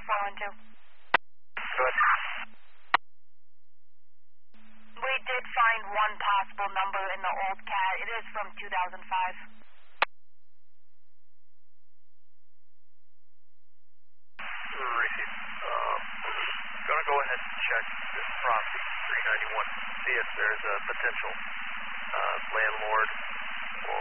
412. Good. We did find one possible number in the old cat. It is from 2005. Receive. Gonna go ahead and check this property, 391, see if there's a potential landlord